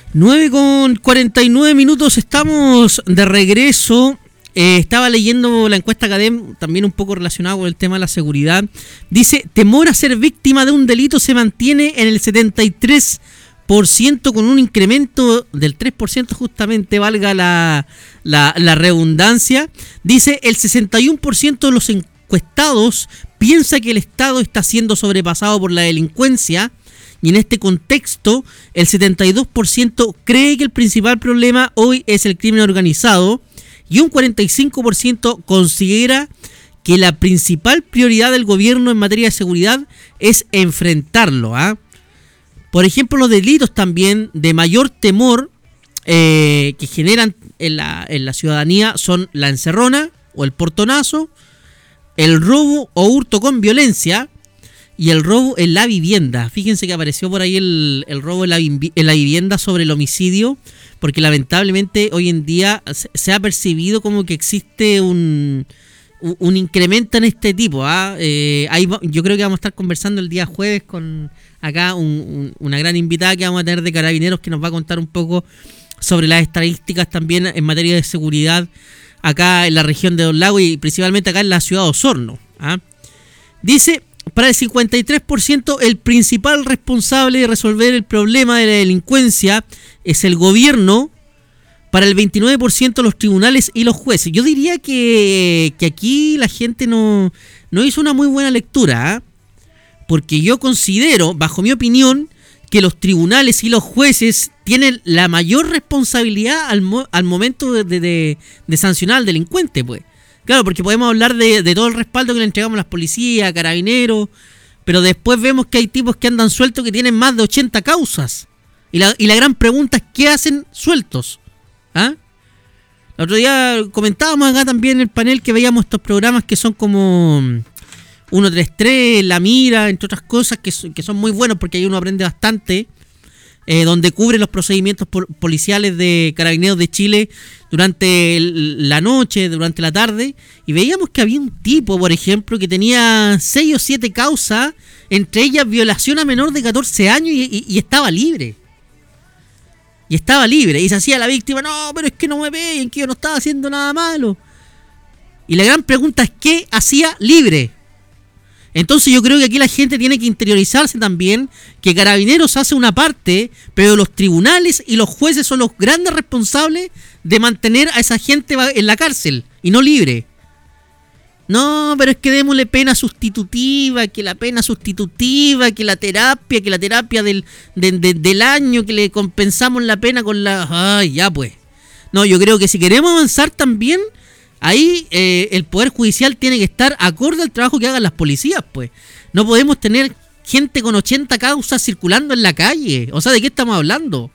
9:49, estamos de regreso. Estaba leyendo la encuesta CADEM, también un poco relacionado con el tema de la seguridad. Dice, temor a ser víctima de un delito se mantiene en el 73%, con un incremento del 3%, justamente, valga la redundancia. Dice, el 61% de los encuestados piensa que el Estado está siendo sobrepasado por la delincuencia. Y en este contexto, el 72% cree que el principal problema hoy es el crimen organizado y un 45% considera que la principal prioridad del gobierno en materia de seguridad es enfrentarlo. Por ejemplo, los delitos también de mayor temor que generan en la ciudadanía son la encerrona o el portonazo, el robo o hurto con violencia, y el robo en la vivienda. Fíjense que apareció por ahí el robo en la vivienda sobre el homicidio, porque lamentablemente hoy en día se ha percibido como que existe un incremento en este tipo. Yo creo que vamos a estar conversando el día jueves con acá una gran invitada que vamos a tener de Carabineros, que nos va a contar un poco sobre las estadísticas también en materia de seguridad acá en la región de Dos Lagos y principalmente acá en la ciudad de Osorno. Dice, para el 53%, el principal responsable de resolver el problema de la delincuencia es el gobierno. Para el 29%, los tribunales y los jueces. Yo diría que aquí la gente no hizo una muy buena lectura, porque yo considero, bajo mi opinión, que los tribunales y los jueces tienen la mayor responsabilidad al momento de sancionar al delincuente, pues. Claro, porque podemos hablar de todo el respaldo que le entregamos a las policías, a carabineros, pero después vemos que hay tipos que andan sueltos que tienen más de 80 causas. Y la gran pregunta es, ¿qué hacen sueltos? El otro día comentábamos acá también en el panel que veíamos estos programas que son como 133, La Mira, entre otras cosas, que son muy buenos porque ahí uno aprende bastante, donde cubre los procedimientos policiales de Carabineros de Chile durante la noche, durante la tarde, y veíamos que había un tipo, por ejemplo, que tenía 6 o 7 causas, entre ellas violación a menor de 14 años y estaba libre. Y estaba libre, y se hacía la víctima, no, pero es que no me peguen, que yo no estaba haciendo nada malo. Y la gran pregunta es, ¿qué hacía libre? Entonces yo creo que aquí la gente tiene que interiorizarse también que Carabineros hace una parte, pero los tribunales y los jueces son los grandes responsables de mantener a esa gente en la cárcel y no libre. No, pero es que démosle pena sustitutiva, que la pena sustitutiva, que la terapia del año, que le compensamos la pena con la... Ay, ya pues. No, yo creo que si queremos avanzar también, ahí el Poder Judicial tiene que estar acorde al trabajo que hagan las policías, pues. No podemos tener gente con 80 causas circulando en la calle. O sea, ¿de qué estamos hablando?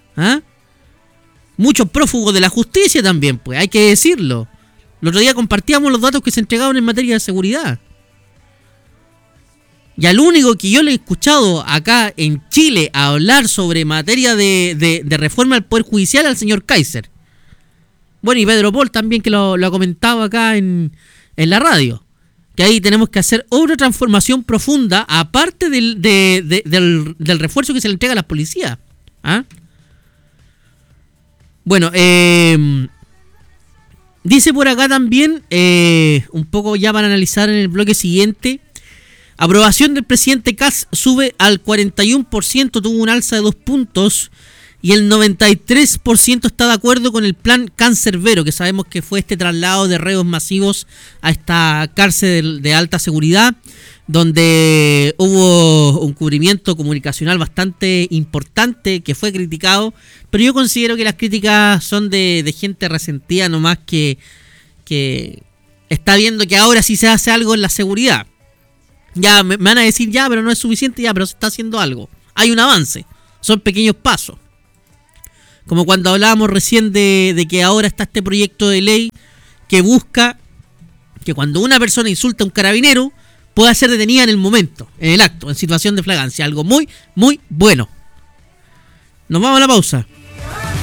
Muchos prófugos de la justicia también, pues, hay que decirlo. El otro día compartíamos los datos que se entregaban en materia de seguridad. Y al único que yo le he escuchado acá en Chile hablar sobre materia de reforma al Poder Judicial al señor Kaiser. Bueno, y Pedro Paul también, que lo ha comentado acá en la radio. Que ahí tenemos que hacer otra transformación profunda, aparte del refuerzo que se le entrega a las policías. Bueno, dice por acá también, un poco ya para analizar en el bloque siguiente, aprobación del presidente Kast sube al 41%, tuvo un alza de 2 puntos, y el 93% está de acuerdo con el plan Cancerbero, que sabemos que fue este traslado de reos masivos a esta cárcel de alta seguridad, donde hubo un cubrimiento comunicacional bastante importante que fue criticado, pero yo considero que las críticas son de gente resentida nomás que está viendo que ahora sí se hace algo en la seguridad. Ya me van a decir, ya, pero no es suficiente, ya, pero se está haciendo algo. Hay un avance, son pequeños pasos. Como cuando hablábamos recién de que ahora está este proyecto de ley que busca que cuando una persona insulta a un carabinero pueda ser detenida en el momento, en el acto, en situación de flagrancia. Algo muy, muy bueno. Nos vamos a la pausa.